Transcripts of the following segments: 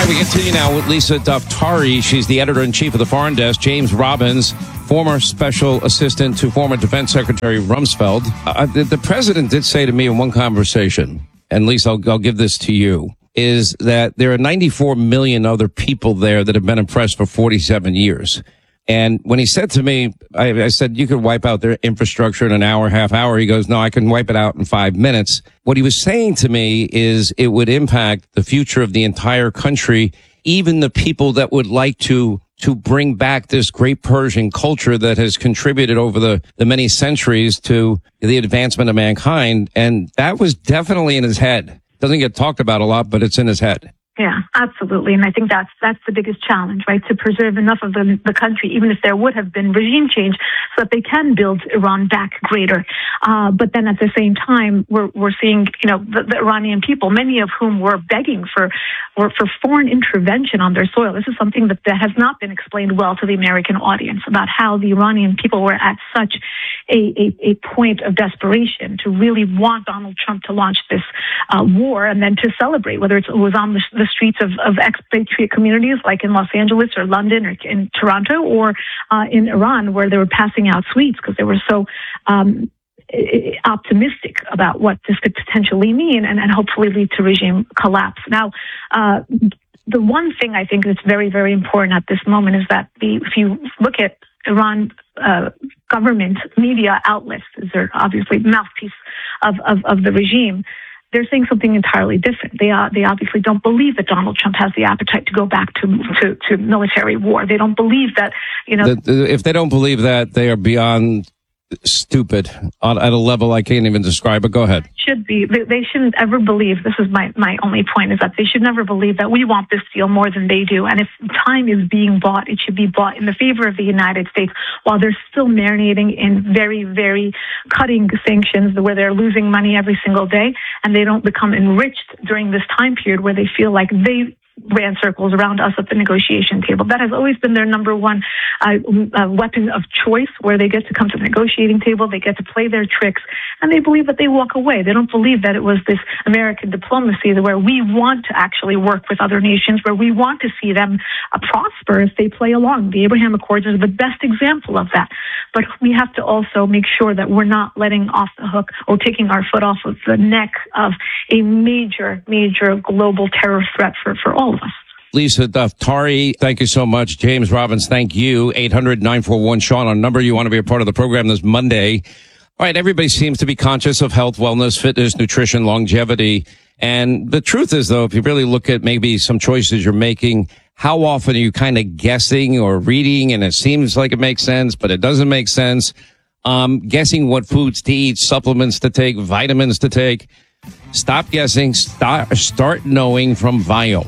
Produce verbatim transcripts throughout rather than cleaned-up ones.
We continue now with Lisa Daftari. She's the editor-in-chief of the Foreign Desk. James Robbins, former special assistant to former Defense Secretary Rumsfeld. Uh, the, the president did say to me in one conversation, and Lisa, I'll, I'll give this to you, is that there are ninety-four million other people there that have been oppressed for forty-seven years. And when he said to me, I, I said, you could wipe out their infrastructure in an hour, half hour. He goes, no, I can wipe it out in five minutes. What he was saying to me is it would impact the future of the entire country, even the people that would like to to bring back this great Persian culture that has contributed over the, the many centuries to the advancement of mankind. And that was definitely in his head. Doesn't get talked about a lot, but it's in his head. Yeah, absolutely. And I think that's that's the biggest challenge, right? To preserve enough of the, the country, even if there would have been regime change, so that they can build Iran back greater. Uh, but then at the same time, we're we're seeing, you know, the, the Iranian people, many of whom were begging for were for foreign intervention on their soil. This is something that, that has not been explained well to the American audience, about how the Iranian people were at such a, a, a point of desperation to really want Donald Trump to launch this uh, war, and then to celebrate, whether it's, it was on the, the streets of, of expatriate communities like in Los Angeles or London or in Toronto, or uh, in Iran, where they were passing out sweets because they were so um, optimistic about what this could potentially mean, and, and hopefully lead to regime collapse. Now, uh, the one thing I think that's very, very important at this moment is that the, if you look at Iran uh, government media outlets, they're obviously mouthpiece of, of, of the regime, they're saying something entirely different. They are, they obviously don't believe that Donald Trump has the appetite to go back to to, to military war. They don't believe that, you know. The, the, if they don't believe that, they are beyond stupid on, at a level I can't even describe. But go ahead. Should be. They, they shouldn't ever believe. This is my my only point, is that they should never believe that we want this deal more than they do. And if time is being bought, it should be bought in the favor of the United States, while they're still marinating in very, very cutting sanctions where they're losing money every single day, and they don't become enriched during this time period where they feel like they ran circles around us at the negotiation table. That has always been their number one uh, uh, weapon of choice, where they get to come to the negotiating table, they get to play their tricks, and they believe that they walk away. They don't believe that it was this American diplomacy where we want to actually work with other nations, where we want to see them uh, prosper if they play along. The Abraham Accords is the best example of that. But we have to also make sure that we're not letting off the hook or taking our foot off of the neck of a major, major global terror threat for, for all of us. Lisa Daftari, thank you so much. James Robbins, thank you. eight hundred nine four one Sean, our number. You want to be a part of the program this Monday. All right, everybody seems to be conscious of health, wellness, fitness, nutrition, longevity. And the truth is, though, if you really look at maybe some choices you're making, how often are you kind of guessing or reading and it seems like it makes sense, but it doesn't make sense? Um, guessing what foods to eat, supplements to take, vitamins to take. Stop guessing. Start, start knowing from Vio.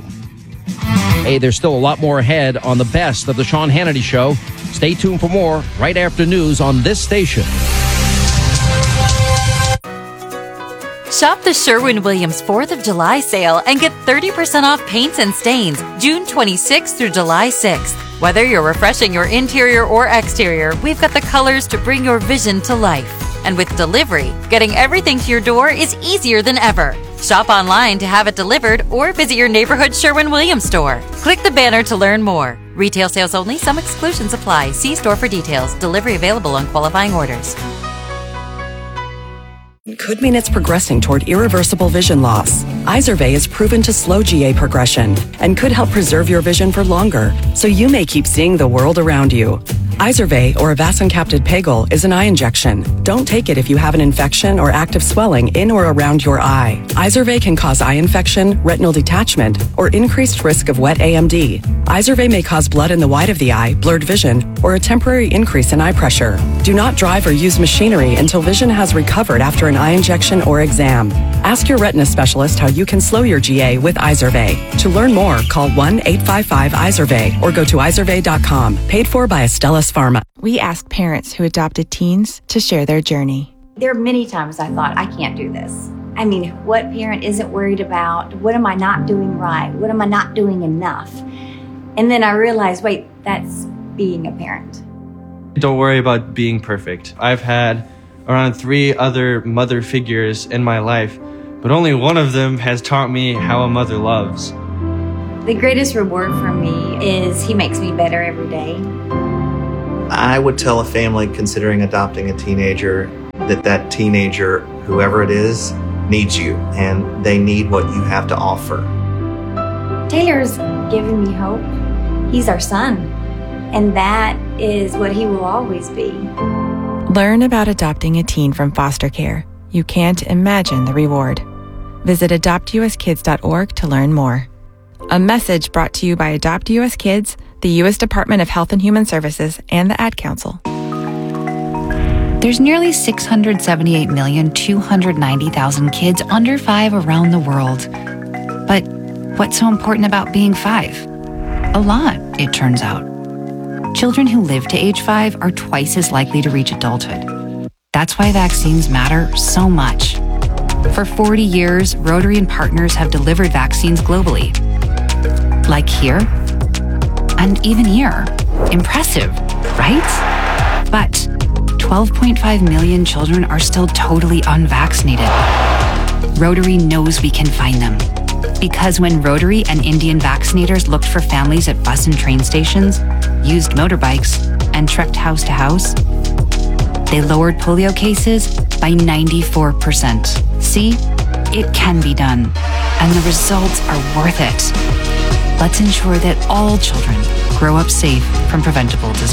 Hey, there's still a lot more ahead on the best of the Sean Hannity Show. Stay tuned for more right after news on this station. Shop the Sherwin-Williams fourth of July sale and get thirty percent off paints and stains June twenty-sixth through July sixth. Whether you're refreshing your interior or exterior, we've got the colors to bring your vision to life. And with delivery, getting everything to your door is easier than ever. Shop online to have it delivered or visit your neighborhood Sherwin-Williams store. Click the banner to learn more. Retail sales only. Some exclusions apply. See store for details. Delivery available on qualifying orders. Could mean it's progressing toward irreversible vision loss. Izervay is proven to slow G A progression and could help preserve your vision for longer, so you may keep seeing the world around you. Izervay, or avacincaptad pegol, is an eye injection. Don't take it if you have an infection or active swelling in or around your eye. Izervay can cause eye infection, retinal detachment, or increased risk of wet A M D. Izervay may cause blood in the white of the eye, blurred vision, or a temporary increase in eye pressure. Do not drive or use machinery until vision has recovered after an eye injection or exam. Ask your retina specialist how you can slow your G A with Izervay. To learn more, call one eight five five Izervay or go to izervay dot com. Paid for by Astellas Pharma. We ask parents who adopted teens to share their journey. There are many times I thought, I can't do this. I mean, what parent isn't worried about? What am I not doing right? What am I not doing enough? And then I realized, wait, that's being a parent. Don't worry about being perfect. I've had around three other mother figures in my life, but only one of them has taught me how a mother loves. The greatest reward for me is he makes me better every day. I would tell a family considering adopting a teenager that that teenager, whoever it is, needs you, and they need what you have to offer. Taylor's given me hope. He's our son, and that is what he will always be. Learn about adopting a teen from foster care. You can't imagine the reward. Visit adopt u s kids dot org to learn more. A message brought to you by Adopt U S Kids, the U S Department of Health and Human Services, and the Ad Council. There's nearly six hundred seventy-eight million, two hundred ninety thousand kids under five around the world. But what's so important about being five? A lot, it turns out. Children who live to age five are twice as likely to reach adulthood. That's why vaccines matter so much. For forty years, Rotary and partners have delivered vaccines globally. Like here, and even here. Impressive, right? But twelve point five million children are still totally unvaccinated. Rotary knows we can find them. Because when Rotary and Indian vaccinators looked for families at bus and train stations, used motorbikes, and trekked house to house, they lowered polio cases by ninety-four percent. See, it can be done, and the results are worth it. Let's ensure that all children grow up safe from preventable disease.